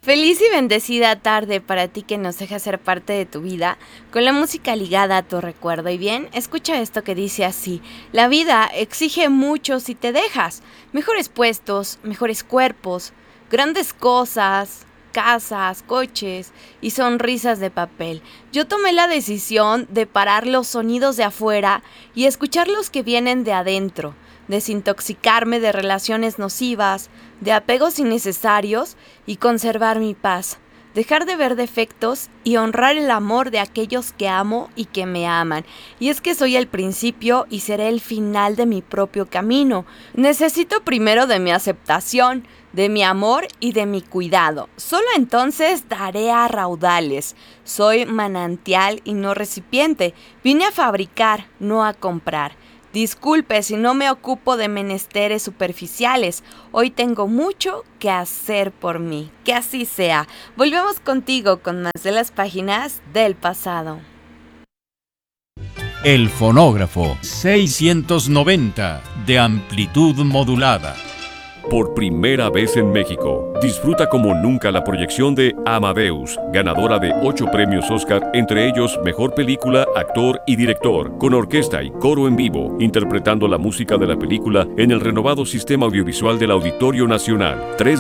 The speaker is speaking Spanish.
Feliz y bendecida tarde para ti que nos deja ser parte de tu vida, con la música ligada a tu recuerdo. Y bien, escucha esto que dice así: la vida exige mucho si te dejas, mejores puestos, mejores cuerpos, grandes cosas, casas, coches y sonrisas de papel. Yo tomé la decisión de parar los sonidos de afuera y escuchar los que vienen de adentro, desintoxicarme de relaciones nocivas, de apegos innecesarios y conservar mi paz, dejar de ver defectos y honrar el amor de aquellos que amo y que me aman. Y es que soy el principio y seré el final de mi propio camino. Necesito primero de mi aceptación, de mi amor y de mi cuidado. Solo entonces daré a raudales. Soy manantial y no recipiente. Vine a fabricar, no a comprar. Disculpe si no me ocupo de menesteres superficiales. Hoy tengo mucho que hacer por mí. Que así sea. Volvemos contigo con más de las páginas del pasado. El fonógrafo 690 de amplitud modulada. Por primera vez en México, disfruta como nunca la proyección de Amadeus, ganadora de 8 premios Oscar, entre ellos Mejor Película, Actor y Director, con orquesta y coro en vivo, interpretando la música de la película en el renovado sistema audiovisual del Auditorio Nacional.